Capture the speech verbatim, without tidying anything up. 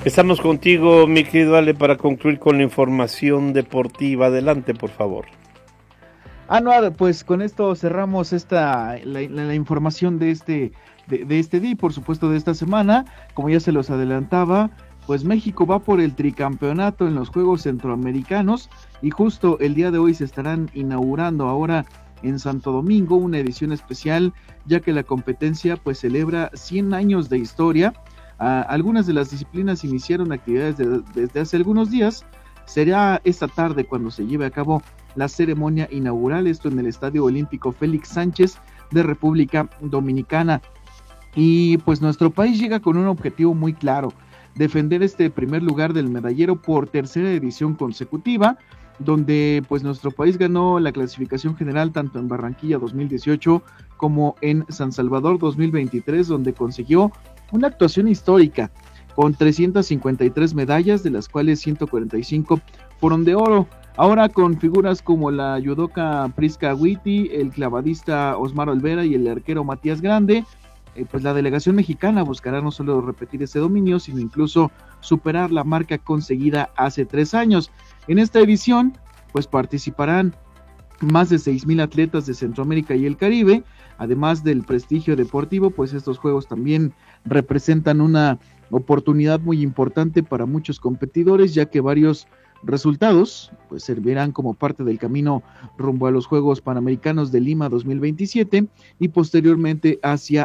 Estamos contigo, mi querido Ale, para concluir con la información deportiva. Adelante, por favor. Ah, no, pues con esto cerramos esta la, la, la información de este de, de este día y por supuesto de esta semana. Como ya se los adelantaba, pues México va por el tricampeonato en los Juegos Centroamericanos y justo el día de hoy se estarán inaugurando ahora en Santo Domingo una edición especial, ya que la competencia pues celebra cien años de historia. Uh, algunas de las disciplinas iniciaron actividades de, desde hace algunos días. Será esta tarde cuando se lleve a cabo la ceremonia inaugural, esto en el Estadio Olímpico Félix Sánchez de República Dominicana. Y pues nuestro país llega con un objetivo muy claro: defender este primer lugar del medallero por tercera edición consecutiva, donde pues nuestro país ganó la clasificación general tanto en Barranquilla dos mil dieciocho como en San Salvador dos mil veintitrés, donde consiguió una actuación histórica con trescientas cincuenta y tres medallas, de las cuales ciento cuarenta y cinco fueron de oro. Ahora con figuras como la judoka Prisca Witty, el clavadista Osmar Olvera y el arquero Matías Grande, eh, pues la delegación mexicana buscará no solo repetir ese dominio, sino incluso superar la marca conseguida hace tres años. En esta edición, pues participarán más de seis mil atletas de Centroamérica y el Caribe. Además del prestigio deportivo, pues estos juegos también representan una oportunidad muy importante para muchos competidores, ya que varios resultados pues servirán como parte del camino rumbo a los Juegos Panamericanos de Lima dos mil veintisiete y posteriormente hacia